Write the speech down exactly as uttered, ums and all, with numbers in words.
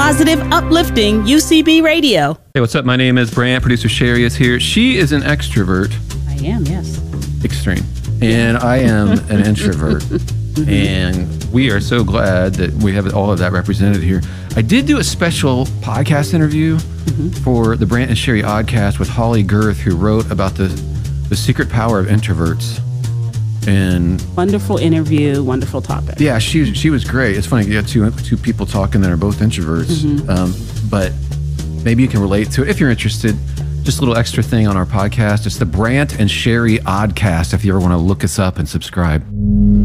positive, uplifting U C B radio. Hey, what's up? My name is Brant. Producer Sherry is here. She is an extrovert. I am, yes. Extreme. And I am an introvert. And we are so glad that we have all of that represented here. I did do a special podcast interview mm-hmm. for the Brant and Sherry Oddcast with Holly Girth, who wrote about the, the secret power of introverts. And wonderful interview, wonderful topic. Yeah, she she was great. It's funny, you got two two people talking that are both introverts, mm-hmm. um, but maybe you can relate to it if you're interested. Just a little extra thing on our podcast. It's the Brant and Sherry Oddcast. If you ever want to look us up and subscribe.